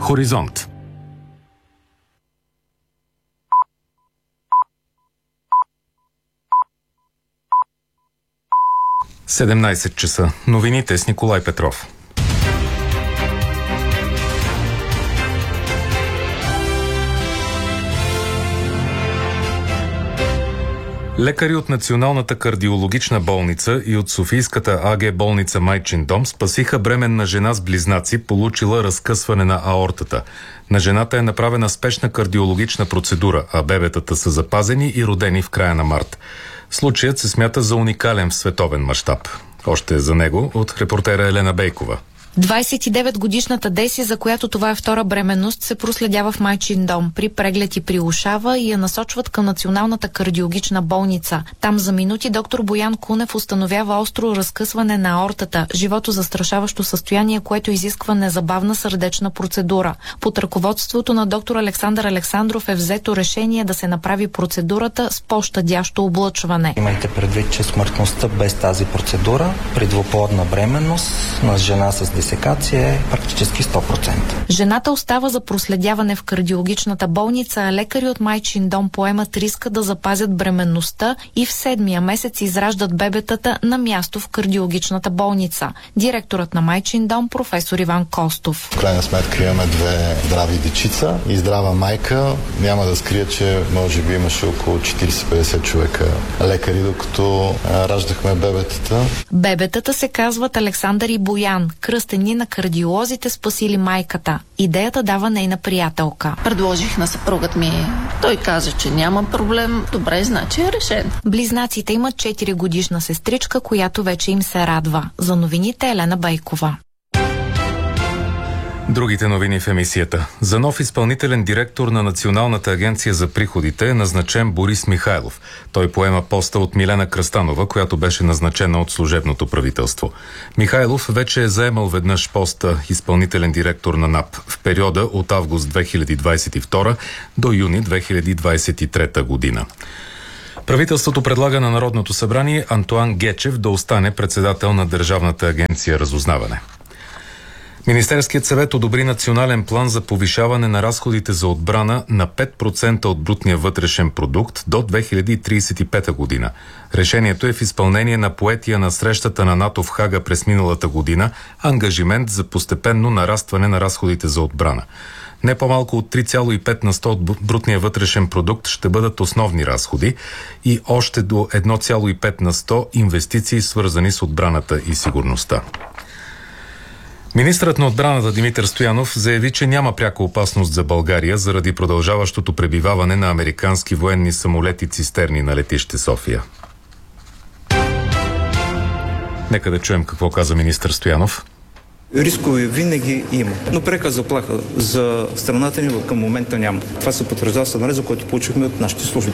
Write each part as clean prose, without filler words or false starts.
Хоризонт. – 17 часа. Новините с Николай Петров. Лекари от Националната кардиологична болница и от Софийската АГ болница Майчин дом спасиха бременна жена с близнаци, получила разкъсване на аортата. На жената е направена спешна кардиологична процедура, а бебетата са запазени и родени в края на март. Случаят се смята за уникален в световен мащаб. Още за него от репортера Елена Бейкова. 29-годишната Деси, за която това е втора бременност, се проследява в Майчин дом. При преглед и при ушава и я насочват към Националната кардиологична болница. Там за минути доктор Боян Кунев установява остро разкъсване на аортата, живото застрашаващо състояние, което изисква незабавна сърдечна процедура. Под ръководството на доктор Александър Александров е взето решение да се направи процедурата с по-щадящо облъчване. Имайте предвид, че смъртността без тази процедура при двуплодна бременност на жена с десекация е практически 100%. Жената остава за проследяване в кардиологичната болница, а лекари от Майчин дом поемат риска да запазят бременността и в 7-я месец израждат бебетата на място в кардиологичната болница. Директорът на Майчин дом, професор Иван Костов. В крайна сметка имаме две здрави дечица и здрава майка. Няма да скрия, че може би имаше около 40-50 човека лекари, докато раждахме бебетата. Бебетата се казват Александър и Боян, кръстени на кардиолозите, спасили майката. Идеята дава нейна приятелка. Предложих на съпругът ми. Той каза, че няма проблем. Добре, значи е решен. Близнаците имат 4-годишна сестричка, която вече им се радва. За новините Елена Байкова. Другите новини в емисията. За нов изпълнителен директор на Националната агенция за приходите е назначен Борис Михайлов. Той поема поста от Милена Кръстанова, която беше назначена от служебното правителство. Михайлов вече е заемал веднъж поста изпълнителен директор на НАП в периода от август 2022 до юни 2023 година. Правителството предлага на Народното събрание Антоан Гечев да остане председател на Държавната агенция Разузнаване. Министерският съвет одобри национален план за повишаване на разходите за отбрана на 5% от брутния вътрешен продукт до 2035 година. Решението е в изпълнение на поетия на срещата на НАТО в Хага през миналата година ангажимент за постепенно нарастване на разходите за отбрана. Не по-малко от 3,5% от брутния вътрешен продукт ще бъдат основни разходи и още до 1,5% инвестиции, свързани с отбраната и сигурността. Министърът на отбраната Димитър Стоянов заяви, че няма пряка опасност за България заради продължаващото пребиваване на американски военни самолети цистерни на летище София. Нека да чуем какво каза министър Стоянов. Рискове винаги има, но прека заплаха за страната ни към момента няма. Това се потвърждава с анализа, който получихме от нашите служби.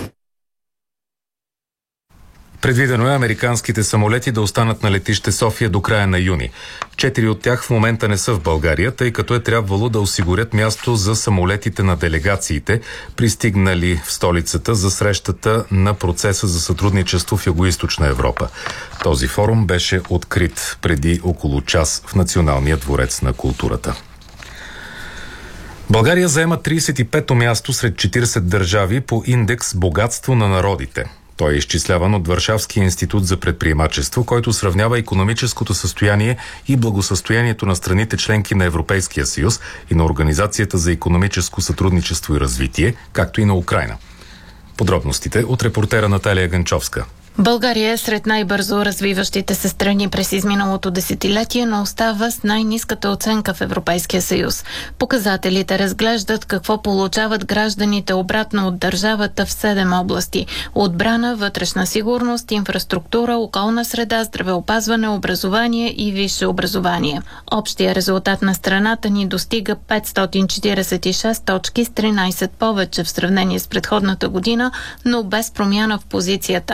Предвидено е американските самолети да останат на летище София до края на юни. 4 от тях в момента не са в България, тъй като е трябвало да осигурят място за самолетите на делегациите, пристигнали в столицата за срещата на процеса за сътрудничество в Югоизточна Европа. Този форум беше открит преди около час в Националния дворец на културата. България заема 35-то място сред 40 държави по индекс Богатство на народите. Той е изчисляван от Варшавския институт за предприемачество, който сравнява икономическото състояние и благосъстоянието на страните членки на Европейския съюз и на Организацията за икономическо сътрудничество и развитие, както и на Украйна. Подробностите от репортера Наталия Ганчовска. България е сред най-бързо развиващите се страни през изминалото десетилетие, но остава с най-ниската оценка в Европейския съюз. Показателите разглеждат какво получават гражданите обратно от държавата в 7 области – отбрана, вътрешна сигурност, инфраструктура, околна среда, здравеопазване, образование и висше образование. Общия резултат на страната ни достига 546 точки с 13 повече в сравнение с предходната година, но без промяна в позицията. За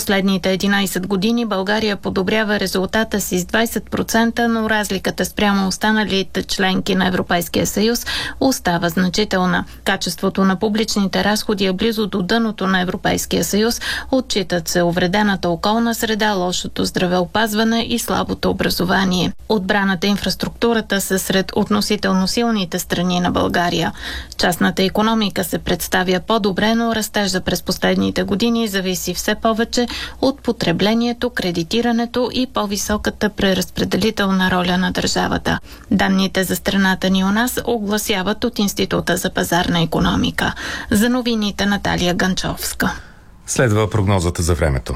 Последните 11 години България подобрява резултата си с 20%, но разликата спрямо останалите членки на Европейския съюз остава значителна. Качеството на публичните разходи е близо до дъното на Европейския съюз. Отчитат се увредената околна среда, лошото здравеопазване и слабото образование. Отбраната и инфраструктурата са сред относително силните страни на България. Частната икономика се представя по-добре, но растежа през последните години зависи все повече от потреблението, кредитирането и по-високата преразпределителна роля на държавата. Данните за страната ни у нас огласяват от Института за пазарна икономика. За новините Наталия Ганчовска. Следва прогнозата за времето.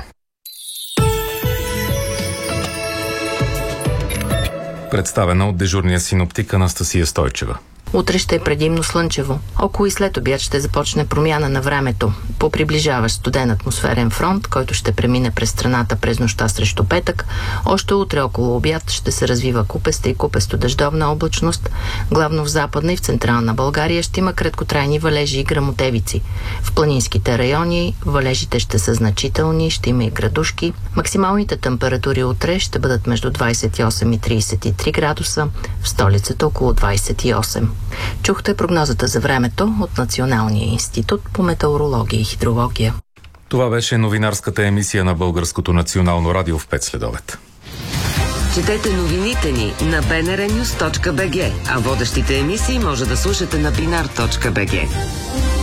Представена от дежурния синоптик Анастасия Стойчева. Утре ще е предимно слънчево. Около и след обяд ще започне промяна на времето. По приближаващ студен атмосферен фронт, който ще премине през страната през нощта срещу петък, още утре около обяд ще се развива купеста и купесто-дъждовна облачност. Главно в Западна и в Централна България ще има краткотрайни валежи и гръмотевици. В планинските райони валежите ще са значителни, ще има и градушки. Максималните температури утре ще бъдат между 28 и 33 градуса, в столицата около 28. Чухте прогнозата за времето от Националния институт по метеорология и хидрология. Това беше новинарската емисия на Българското национално радио в 5 следобед. Четете новините ни на bnrnews.bg, а водещите емисии може да слушате на binar.bg.